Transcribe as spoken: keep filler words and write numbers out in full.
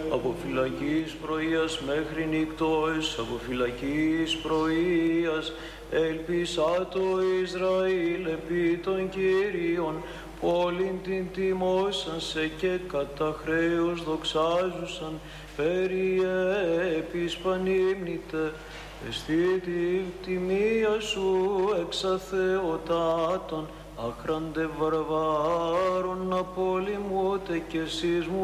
από φυλακής πρωίας μέχρι νύκτος, από φυλακής πρωίας, ελπίσα το Ισραήλ επί των Κυρίων, πόλην την τιμώσαν σε και κατά χρέος δοξάζουσαν, περιέπεις πανύμνητε, εστί τη τιμία σου εξαθεωτάτων, άχραντε βαρβάρων απολυμούτε και εσείς μου